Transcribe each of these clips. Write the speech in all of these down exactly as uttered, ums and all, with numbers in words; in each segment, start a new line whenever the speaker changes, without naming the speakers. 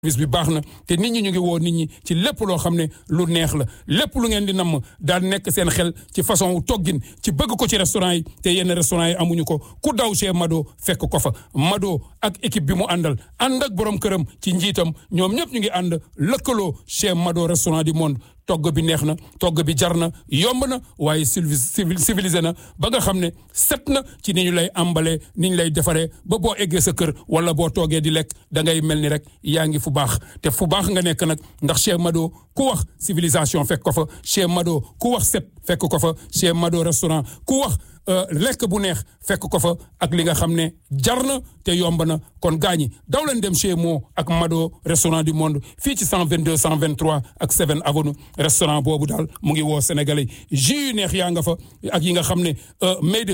bis bi baax na te nit ñi ñu ngi woo nit ñi ci lépp loo xam ne lu neex la lépp lu ngeen di namm daal nekk seen xel ci façon toggin ci bëgg ko ci restaurant yi te yenn restaurant yi amuñu ko ku daw chez Mado fekk ko fa Mado ak équipe bi mu àndal ànd ak borom këram ci njiitam ñoom ñëpp ñu ngi ànd lëkkaloo chez Mado restaurant du monde togg bi neex na togg bi jar na yomb na waaye civilisé na ba nga xam ne set na ci ni ñu lay ambalee ni ñu lay defaree ba boo eggee sa kër wala boo toogee di lekk da ngay mel ni rek yaa ngi fu baax te fu baax nga nekk nag ndax chez Mado ku wax civilisation fekk ko fa chez Mado ku wax set fekk ko fa chez Mado restaurant ku wax lekk bu neex fekk ko fa ak li nga xam ne jar na te yomb na kon gaañi daw leen dem chez Mo ak Mado restaurant du monde fii ci cent vingt-deux cent vingt-trois ak seven avenue restaurant boobu daal mu ngi woo sénégalais jus yu neex yaa nga fa ak yi nga xam ne made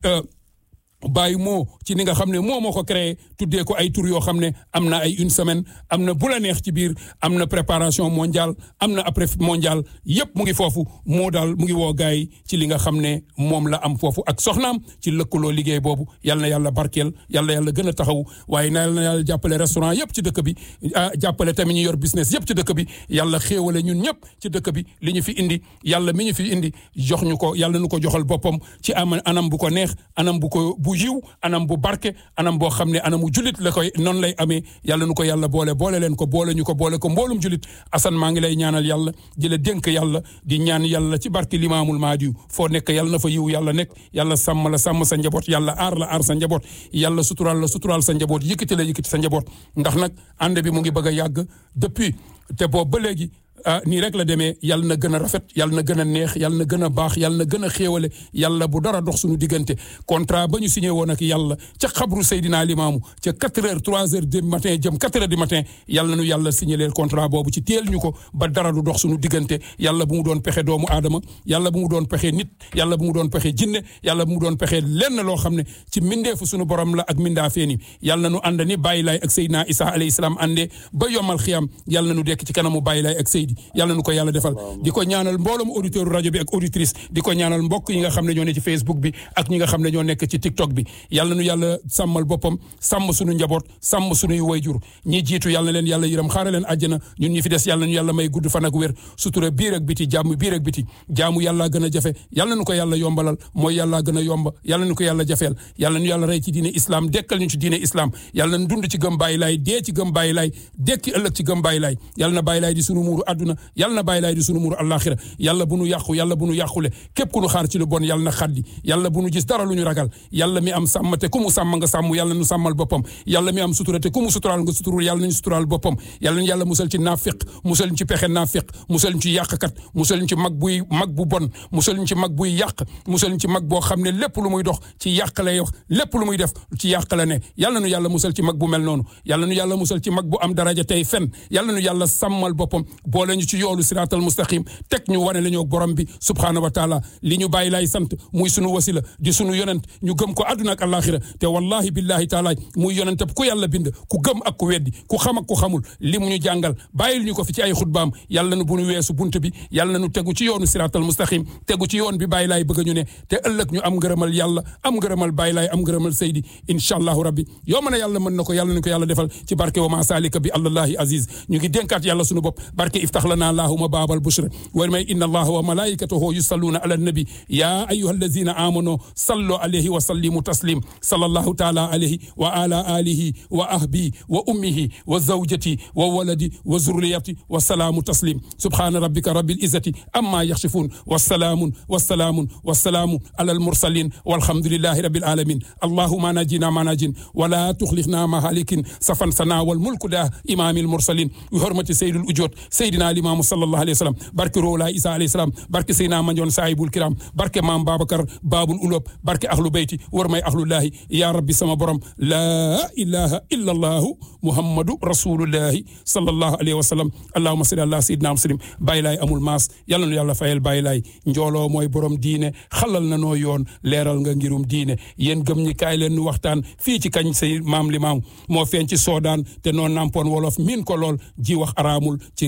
bàyyi moo ci ni nga xam ne moo moo ko créé tuddee ko ay tur yoo xam ne am na ay une semaine am na bu la neex ci biir am na préparation mondiale am na après mondial yépp mu ngi foofu moo daal mu ngi woo gars yi ci li nga xam ne moom la am foofu ak soxnaam ci lëkkaloo liggéey boobu yal na yàlla barkeel yàlla yàlla gën a taxaw waaye na yal na yàlla jàppale restaurant yépp ci dëkk bi jàppale tamit ñu yor business yépp ci dëkk bi yàlla xéewale ñun ñëpp ci dëkk bi li ñu fi indi yàlla mi ñu fi indi jox ñu ko yàlla nu ko joxal boppam ci am anam bu ko neex anam bu ko bu yiw anam bu barke anam boo xam ne anamu julit la koy noonu lay amee yàlla nu ko yàlla boole boole leen ko boole ñu ko boole ko mboolum julit Assane maa ngi lay ñaanal yàlla di la dénk yàlla di ñaan yàlla ci barke limaamul maadiyu foo nekk yàlla na fa yiw yàlla nekk yàlla sàmm la sàmm sa njaboot yàlla aar la aar sa njaboot yàlla suturaal la suturaal sa njaboot yëkkati la yëkkati sa njaboot ndax nag ànd bi mu ngi bëgg a yàgg depuis te boobu ba léegi ah nii rek la demee yàlla na gën a rafet yàlla na gën a neex yàlla na gën a baax yàlla na gën a xéewale yàlla bu dara dox suñu diggante contrat ba ñu signé woon ak yàlla ca xabru Seydina Limaamu ca quatre heures trois heures du matin jëm quatre heures du matin yàlla nu yàlla signé leen contrat boobu ci teel ñu ko ba dara du dox suñu diggante yàlla bu mu doon pexe doomu aadama yàlla bu mu doon pexe nit yàlla bu mu doon pexe jinne yàlla bu mu doon pexe lenn loo xam ne ci mindeefu suñu borom la ak mindaa feeni yàlla nu ànd ni Baay Laay ak Seydina Isa alayhi salaam àndee ba yomal xiyam yàlla nu dekk ci kanamu Baay Laay ak Seydi yàlla nu ko yàlla defal di ko ñaanal mbooloom auditeur rajo bi ak auditrice di ko ñaanal mbokk yi nga xam ne ñoo ne ci Facebook bi ak ñi nga xam ne ñoo nekk ci TikTok bi yàlla nu yàlla sàmmal boppam sàmm suñu njaboot sàmm suñuy wayjur ñi jiitu yàlla leen yàlla yërëm xaare leen àjjana ñun ñi fi des yàlla nu yàlla may gudd fan ak wér sutura biir ak biti jàmm biir ak biti jaamu yàlla gën a jafe yàlla nu ko yàlla yombalal mooy yàlla gën a yomba yàlla nu ko yàlla jafeel yàlla nu yàlla rey ci diine islam dekkal ñu ci diine islam yàlla nu dund ci gëm Baay Laay dee ci gëm Baay Laay dekki ëllëg ci gëm Baay Laay yàlla na Baay Laay di sunu muuru àdduna yàlla na Baay Laay di sunu muuru àllaaxira yàlla bu nu yàqu yàlla bu nu yàqule képp ku nu xaar ci lu bon yàlla na xaddi yàlla bu nu gis dara lu ñu ragal yàlla mi am sàmm te ku mu sàmm nga sàmm yàlla nu sàmmal boppam yàlla mi am sutura te ku mu suturaal nga suturul yàlla nañu suturaal boppam yàlla na yàlla musal ci naafiq musal ñu ci pexe naafiq musal ñu ci yàqkat musal ñu ci mag buy mag bu bon musal ñu ci mag buy yàq musal ñu ci mag boo xam ne lépp lu muy dox ci yàq lay wax lépp lu muy def ci yàq la ne yàlla nu yàlla musal ci mag bu mel noonu yàlla nu yàlla musal ci mag bu am daraja tey fen yàlla nu yàlla sàmmal boppam boole ñu ci yoolu siraatal mustaqim teg ñu wane la ñoo borom bi subhaanahu wa taala li ñu Baay Laay sant muy sunu wasila di sunu yonent ñu gëm ko àdduna ak àllaaxira te wallahi billahi taala muy yonent ku yàlla bind ku gëm ak ku weddi ku xam ak ku xamul li mu ñu jàngal bàyyil ñu ko fi ci ay xutbaam yàlla nu bu nu weesu bunt bi yàlla nu tegu ci yoonu siraatal mustaqim tegu ci yoon bi Baay Laay bëgg ñu ne te ëllëg ñu am ngërëmal yàlla am ngërëmal Baay Laay am ngërëmal Seydi incha allahu rabbi yoo mën a yàlla mën na ko yàlla nu ko yàlla defal ci barke wa ma salika bi allahi aziz ñu ngi dénkaat yàlla sunu bopp barke iftax lana allahumma baabal bushra ومن إن الله وملائكته يصلون على النبي يا أيها الذين آمنوا صلوا عليه وسلموا تسليم صلى الله تعالى عليه وعلى آله وأهبي وأمه وزوجتي وولدي وذريتي والسلام تسليم سبحان ربك رب العزة أما يخشفون والسلام والسلام والسلام على المرسلين والحمد لله رب العالمين اللهم نجينا ما نجين ولا تخلقنا مهالك صفا سنا والملك ده إمام المرسلين بحرمة سيد الوجود سيدنا الإمام صلى الله عليه وسلم barke Roolaa Isa alayhi salaam barke Seydina Mandione saahibul kiram barke maam Babacar baabul uloob barke ahlu beyti war may ahlullahi ya rabbi sama borom laa ilaha illa allahu muhammadu rasulullahi sallallahu alayhi wa sallam allahumma salli ala sayyidina muslim Baay Laay amul maas yàlla nu yàlla fayal Baay Laay njooloo mooy borom diine xalal na noo yoon leeral nga ngirum diine yéen gëm ñi kaay leen nu waxtaan fii ci kañ say maam li maam moo feeñ ci soodaan te noo nampoon wolof miin ko lool ji wax araamul ci laay kañ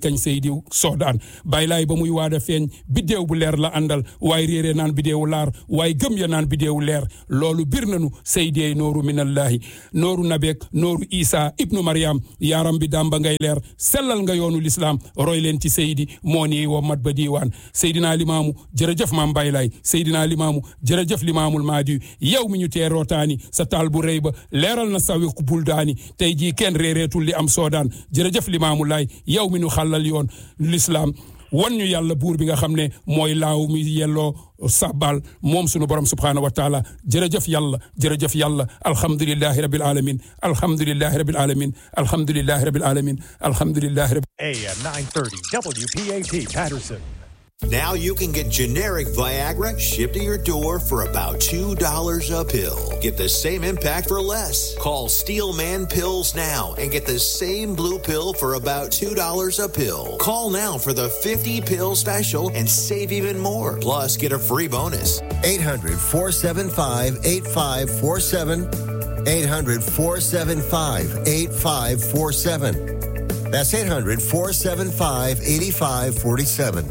kañ Seydi Soodaan Baay Laay ba muy waada feeñ biddéew bu leer la àndal waaye réeree naan biddéewu laar waaye gëm ya naan biddéewu leer loolu bir nanu Seydi nooru minallahi nooru nabeek nooru Isa ibnu Maryam yaaram bi damba ngay leer sellal nga yoonu lislaam roy leen ci Seydi moo nii wo mat ba diiwaan Seydina Limaamu jërëjëf maam Baay Laay Seydina Limaamu jërëjëf Limaamul Maadi yow mi ñu tee rootaani sa taal bu rëy ba leeral na sawi ku buldaani tey jii kenn réereetul li am Soodaan jërëjëf Limaamu Laay yow mi ñu xàllal yoon lislaam wan ñu yàlla buur bi nga xam ne mooy laaw mi yelloo sabbal moom sunu borom subhaanahu wa taala jërëjëf yàlla jërëjëf yàlla alhamdulillahi rabbil alamin alhamdulillahi rabbil alamin alhamdulillahi rabbil alamin alhamdulillahi rabbil
A M nine thirty W P A T Patterson.
Now you can get generic Viagra shipped to your door for about two dollars a pill. Get the same impact for less. Call Steelman Pills now and get the same blue pill for about two dollars a pill. Call now for the fifty pill special and save even more. Plus, get a free bonus.
eight hundred, four seven five, eight five four seven. eight hundred, four seven five, eight five four seven. That's eight hundred, four seven five, eight five four seven.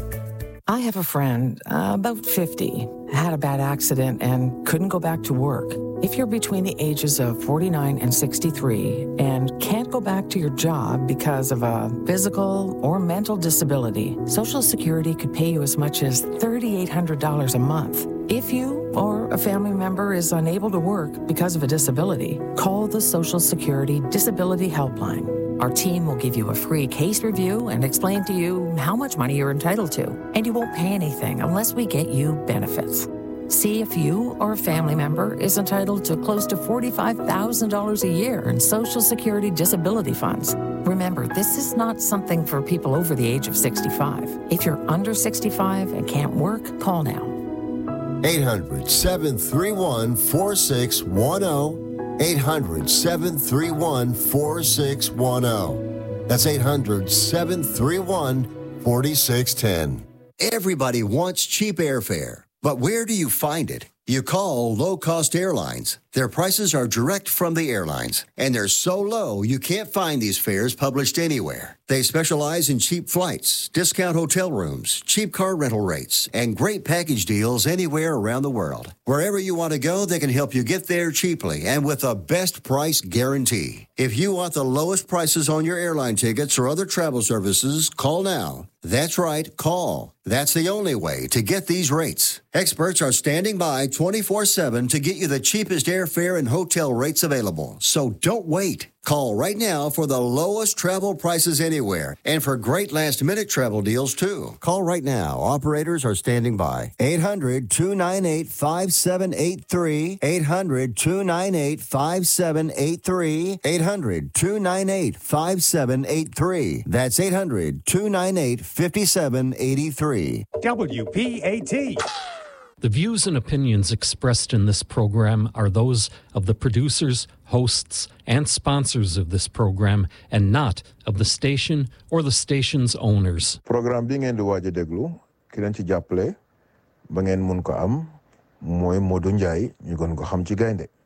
I have a friend, uh, about fifty, had a bad accident and couldn't go back to work. If you're between the ages of forty-nine and sixty-three and can't go back to your job because of a physical or mental disability, Social Security could pay you as much as three thousand eight hundred dollars a month. If you or a family member is unable to work because of a disability, call the Social Security Disability Helpline. Our team will give you a free case review and explain to you how much money you're entitled to. And you won't pay anything unless we get you benefits. See if you or a family member is entitled to close to forty-five thousand dollars a year in Social Security disability funds. Remember, this is not something for people over the age of sixty-five. If you're under sixty-five and can't work, call now.
eight hundred, seven three one, four six one zero. eight hundred, seven three one, four six one zero. That's eight hundred, seven three one, four six one zero. Everybody wants cheap airfare, but where do you find it? You call low-cost airlines. Their prices are direct from the airlines, and they're so low you can't find these fares published anywhere. They specialize in cheap flights, discount hotel rooms, cheap car rental rates, and great package deals anywhere around the world. Wherever you want to go, they can help you get there cheaply and with a best price guarantee. If you want the lowest prices on your airline tickets or other travel services, call now. That's right, call. That's the only way to get these rates. Experts are standing by twenty-four seven to get you the cheapest airfare and hotel rates available. So don't wait. Call right now for the lowest travel prices anywhere and for great last-minute travel deals, too. Call right now. Operators are standing by. eight hundred, two nine eight, five seven eight three. eight hundred, two nine eight, five seven eight three. eight hundred, two nine eight, five seven eight three. That's eight hundred, two nine eight, five seven eight three.
W P A T.
The views and opinions expressed in this program are those of the producers, hosts, and sponsors of this program, and not of the station or the station's owners.
Program bi ngeen di waaj a déglu ki leen ci jàppale ba ngeen mun ko am mooy Modou Ndiaye ñu gën ko xam ci gaynde